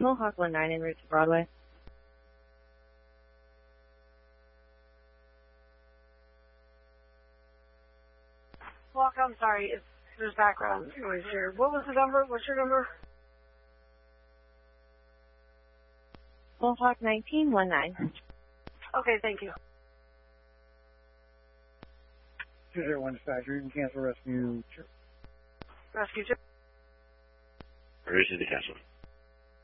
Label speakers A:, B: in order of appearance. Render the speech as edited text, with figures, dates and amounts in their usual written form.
A: Mohawk 19 en route to Broadway.
B: Walk, I'm sorry, there's background noise here. What was the number? What's your number?
A: Mohawk 1919.
B: Okay, thank you.
C: 201 dispatcher, you can cancel rescue.
B: Rescue 2.
D: Rescue to cancel.